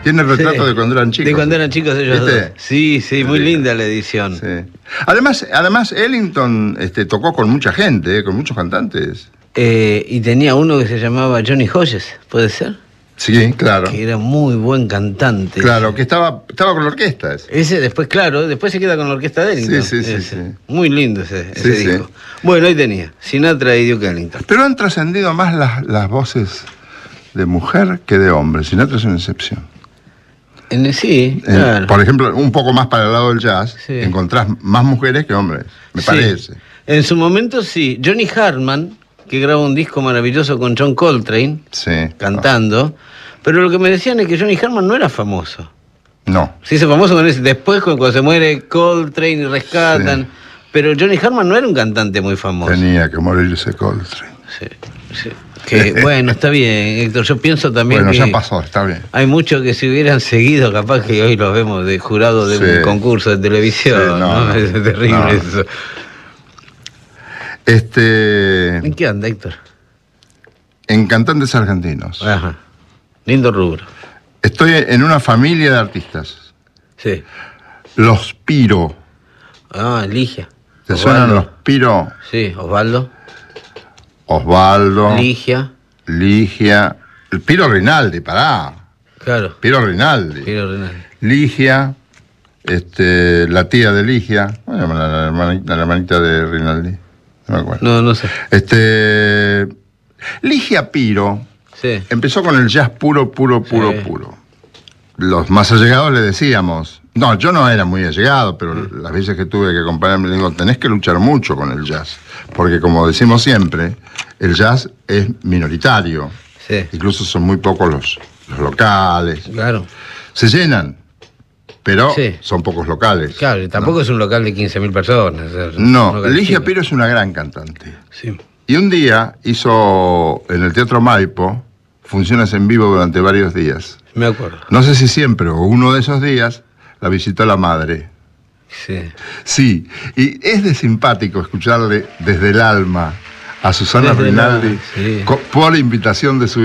Tiene el retrato de cuando eran chicos. De cuando eran chicos ellos ¿Viste? dos. Sí, muy linda la edición. Sí. Además Ellington tocó con mucha gente, con muchos cantantes. Y tenía uno que se llamaba Johnny Hodges, ¿puede ser? Sí, claro. Que era muy buen cantante. Claro, que estaba con la orquesta. Ese después, claro, después se queda con la orquesta de Ellington. Sí. Muy lindo ese disco. Bueno, ahí tenía Sinatra y Duke Ellington. Pero han trascendido más las voces de mujer que de hombre. Sinatra es una excepción. Sí, claro. Por ejemplo, un poco más para el lado del jazz, Sí. encontrás más mujeres que hombres, me parece. En su momento sí. Johnny Hartman, que graba un disco maravilloso con John Coltrane, cantando, pero lo que me decían es que Johnny Hartman no era famoso. No. Se hizo famoso con ese, después cuando se muere Coltrane y rescatan, pero Johnny Hartman no era un cantante muy famoso. Tenía que morirse Coltrane. Sí. Que, bueno, está bien, Héctor, yo pienso también que... Bueno, ya pasó, está bien. Hay muchos que si hubieran seguido, capaz que hoy los vemos de jurado de un concurso de televisión, ¿no? Es terrible eso. ¿En qué anda, Héctor? En cantantes argentinos. Ajá. Lindo rubro. Estoy en una familia de artistas. Sí. Los Piro. Ligia. ¿Te suenan los Piro? Sí, Osvaldo. Ligia. El Piro Rinaldi, pará. Claro. Piro Rinaldi. Ligia. La tía de Ligia. Bueno, la hermanita de Rinaldi. No me acuerdo. No sé. Ligia Piro empezó con el jazz puro. Los más allegados le decíamos, no, yo no era muy allegado, pero las veces que tuve que acompañarme le digo, tenés que luchar mucho con el jazz, porque como decimos siempre, el jazz es minoritario. Incluso son muy pocos los locales. Claro. Se llenan, pero son pocos locales. Claro, y tampoco es un local de 15.000 personas. No, Ligia Piro es una gran cantante. Sí. Y un día hizo en el Teatro Maipo funciones en vivo durante varios días. Me acuerdo. No sé si siempre o uno de esos días la visitó la madre. Sí, y es de simpático escucharle desde el alma a Susana Rinaldi por invitación de su